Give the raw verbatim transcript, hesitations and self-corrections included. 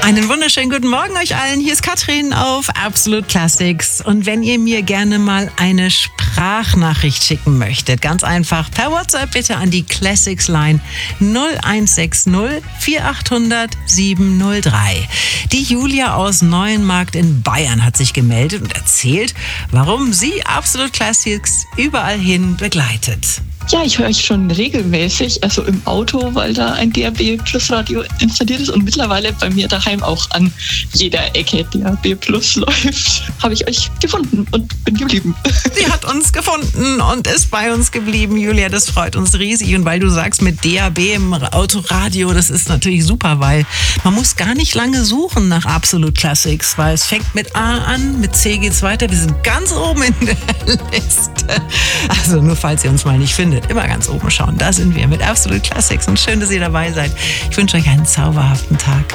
Einen wunderschönen guten Morgen euch allen. Hier ist Katrin auf Absolute Classics. Und wenn ihr mir gerne mal eine Sprachnachricht schicken möchtet, ganz einfach per WhatsApp bitte an die Classics Line null eins sechs null vier acht null null sieben null drei. Die Julia aus Neuenmarkt in Bayern hat sich gemeldet und erzählt, warum sie Absolute Classics überall hin begleitet. Ja, ich höre euch schon regelmäßig, also im Auto, weil da ein D A B Plus Radio installiert ist und mittlerweile bei mir daheim auch an jeder Ecke D A B Plus läuft. Habe ich euch gefunden und bin geblieben. Sie hat uns gefunden und ist bei uns geblieben, Julia, das freut uns riesig. Und weil du sagst, mit D A B im Autoradio, das ist natürlich super, weil man muss gar nicht lange suchen nach Absolute Classics, weil es fängt mit A an, mit C geht's weiter. Wir sind ganz oben in der Liste. Also nur falls ihr uns mal nicht findet, immer ganz oben schauen. Da sind wir mit Absolute Classics und schön, dass ihr dabei seid. Ich wünsche euch einen zauberhaften Tag.